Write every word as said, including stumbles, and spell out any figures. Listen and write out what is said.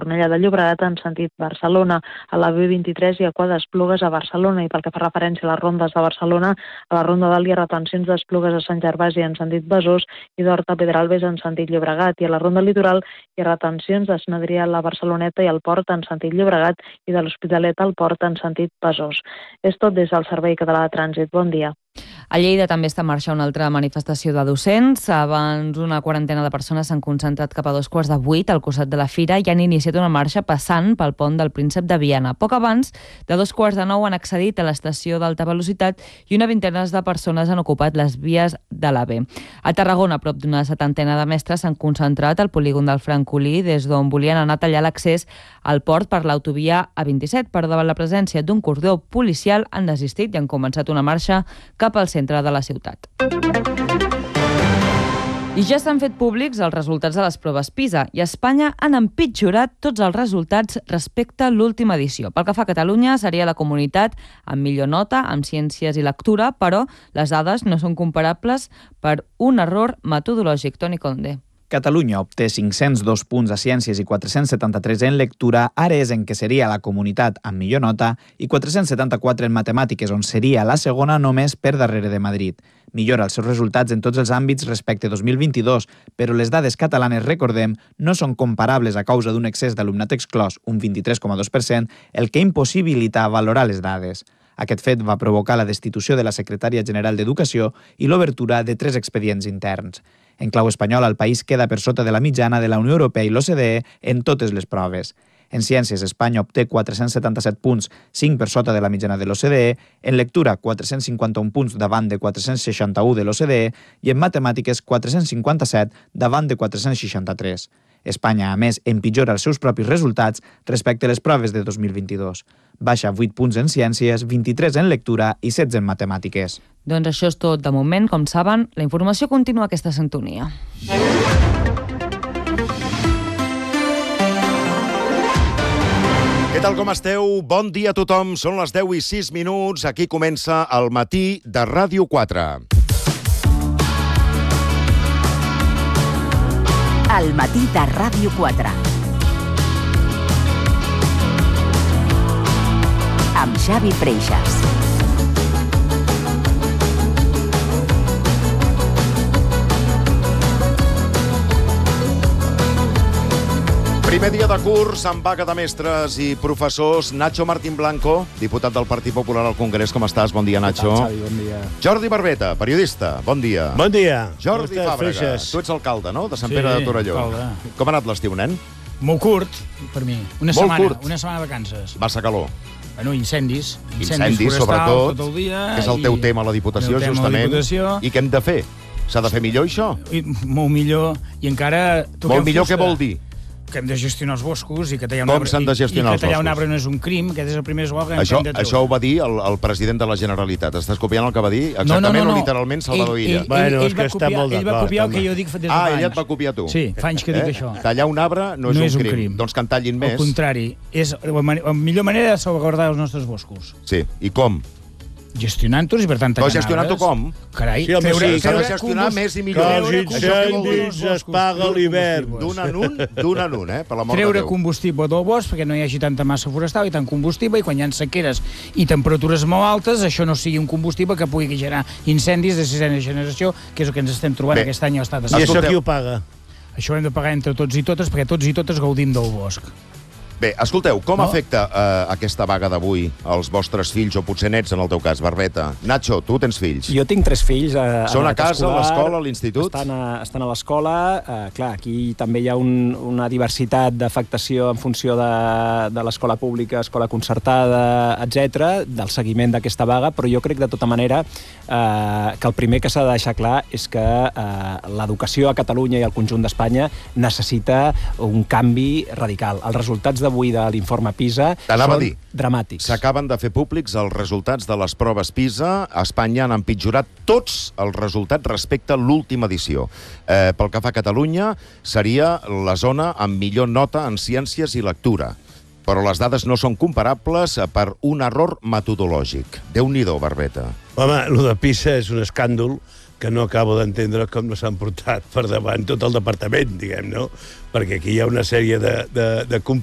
Cornellà de Llobregat en sentit Barcelona. A la B vint-i-tres hi ha quadres d'Esplugues a Barcelona i pel que fa referència a les rondes de Barcelona, a la Ronda d'Alt hi ha retencions d'Esplugues a Sant Gervasi en sentit Besòs i d'Horta a Pedralbes en sentit Llobregat, i a la Ronda Litoral hi ha retencions d'Esnedrià a la Barceloneta i al Port en sentit Llobregat i de l'Hospitalet al Port en sentit Besòs. És tot des del Servei Català de Trànsit. Bon dia. A Lleida també està en marxa una altra manifestació de docents. Abans una quarantena de persones s'han concentrat cap a dos quarts de vuit al costat de la fira i han iniciat una marxa passant pel pont del Príncep de Viana. Poc abans de dos quarts de nou han accedit a l'estació d'alta velocitat i una vintena de persones han ocupat les vies de l'A V. A Tarragona, prop d'una setantena de mestres s'han concentrat al polígon del Francolí, des d'on volien anar a tallar l'accés al port per l'autovia A vint-i-set. Per davant la presència d'un cordó policial han desistit i han començat una marxa cap al centre de la ciutat. I ja s'han fet públics els resultats de les proves PISA i a Espanya han empitjorat tots els resultats respecte a l'última edició. Pel que fa a Catalunya, seria la comunitat amb millor nota en ciències i lectura, però les dades no són comparables per un error metodològic. Toni Conde. Catalunya obté cinc-cents dos punts a Ciències i quatre-cents setanta-tres en Lectura, Ares, en què seria la comunitat amb millor nota, i quatre-cents setanta-quatre en Matemàtiques, on seria la segona només per darrere de Madrid. Millora els seus resultats en tots els àmbits respecte a dos mil vint-i-dos, però les dades catalanes, recordem, no són comparables a causa d'un excés d'alumnat exclòs, un vint-i-tres coma dos per cent, el que impossibilita valorar les dades. Aquest fet va provocar la destitució de la secretària general d'Educació i l'obertura de tres expedients interns. En clau espanyola, el país queda per sota de la mitjana de la Unió Europea i l'O C D E en totes les proves. En Ciències, Espanya obté quatre-cents setanta-set punts, cinc per sota de la mitjana de l'O C D E, en Lectura, quatre-cents cinquanta-un punts davant de quatre-cents seixanta-u de l'O C D E i en Matemàtiques, quatre-cents cinquanta-set davant de quatre-cents seixanta-tres. Espanya, a més, empitjora els seus propis resultats respecte a les proves de dos mil vint-i-dos. Baixa vuit punts en Ciències, vint-i-tres en Lectura i setze en Matemàtiques. Doncs això és tot de moment. Com saben, la informació continua a aquesta sintonia. Què tal, com esteu? Bon dia a tothom. Són les deu i sis minuts. Aquí comença el matí de Ràdio quatre. El matí de Ràdio quatre. Amb Xavi Freixas. Primer dia de curs amb vaga de mestres i professors. Nacho Martín Blanco, diputat del Partit Popular al Congrés. Com estàs? Bon dia, Nacho. Tal, Xavi? Bon dia. Jordi Barbeta, periodista. Bon dia. Bon dia. Jordi Fàbrega. Tu ets alcalde, no?, de Sant Sí, Pere de Torelló. alcalde. Com ha anat l'estiu, nen? Molt curt, per mi. Una Molt setmana, curt. una setmana de vacances. Massa calor. Bueno, incendis. Incendis, forestals sobretot, tot el dia, que és el teu i- tema a la Diputació, el tema a la justament. Diputació. I què hem de fer? S'ha de fer millor, això? I molt millor, i encara... toquem Molt millor, fusta. què vol dir? Que hem de gestionar els boscos i que tallar un Com arbre... s'han de gestionar i, els i que tallar un boscos? arbre no és un crim, aquest és el primer eslògan Això, que hem de treure. això ho va dir el, el president de la Generalitat. Estàs copiant el que va dir? No, Exactament no, no, no. o literalment Salvador Ell- Illa? ell- Bueno, ell és va que està copiar- molt Ell va d'acord, copiar el que home. jo dic des de Ah, fa ell anys. et va copiar tu. Sí, fa anys que dic Eh? això. Tallar un arbre no és, No un, és un crim. crim. Doncs que en tallin Al més. contrari, és la man- la millor manera de salvaguardar els nostres boscos. Sí, i com? Gestionant-los i, per tant, Però tallant gestionant-ho arbres. com? Carai, Sí, home, treure- sí, S'ha de treure gestionar combust- més i Que millor. els Treure incendis combustible es paga a l'hivern. D'un en un, d'un en un, eh? Per l'amor de treure Déu. combustible del bosc perquè no hi hagi tanta massa forestal i tant combustible, i quan hi ha sequeres i temperatures molt altes, això no sigui un combustible que pugui generar incendis de sisena generació, que és el que ens estem trobant Bé. aquest any a l'estat I espanyol. això Escolteu. qui ho paga? Això ho hem de pagar entre tots i totes, perquè tots i totes gaudim del bosc. Bé, escolteu, com No? afecta eh, aquesta vaga d'avui als vostres fills, o potser nets, en el teu cas, Barbeta? Nacho, tu tens fills. Jo tinc tres fills. Eh, Són en a edat casa, a escolar, l'escola, a l'institut? Estan a, estan a l'escola. Eh, clar, aquí també hi ha un, una diversitat d'afectació en funció de, de l'escola pública, escola concertada, etcètera, del seguiment d'aquesta vaga, però jo crec, de tota manera, eh, que el primer que s'ha de deixar clar és que eh, l'educació a Catalunya i al conjunt d'Espanya necessita un canvi radical. Els resultats d'avui de l'informe PISA T'anava a són dir. dramàtics. S'acaben de fer públics els resultats de les proves PISA. A Espanya han empitjorat tots els resultats respecte a l'última edició. Eh, pel que fa a Catalunya, seria la zona amb millor nota en ciències i lectura. Però les dades no són comparables per un error metodològic. Déu-n'hi-do, Barbeta. Home, el de PISA és un escàndol que no acabo d'entendre com no s'han portat per davant tot el departament, diguem, no? Perquè aquí hi ha una sèrie de, de, de